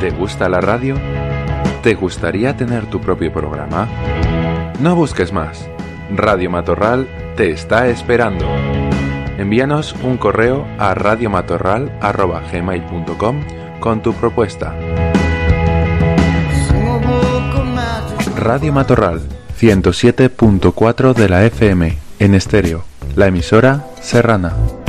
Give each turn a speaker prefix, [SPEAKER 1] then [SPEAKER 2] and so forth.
[SPEAKER 1] ¿Te gusta la radio? ¿Te gustaría tener tu propio programa? No busques más. Radio Matorral te está esperando. Envíanos un correo a radiomatorral@gmail.com con tu propuesta. Radio Matorral 107.4 de la FM en estéreo, la emisora serrana.